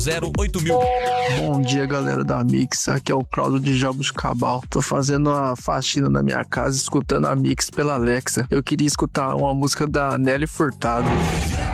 08000. Bom dia, galera da Mix. Aqui é o Claudio de Jabuticabal. Tô fazendo uma faxina na minha casa, escutando a Mix pela Alexa. Eu queria escutar uma música da Nelly Furtado.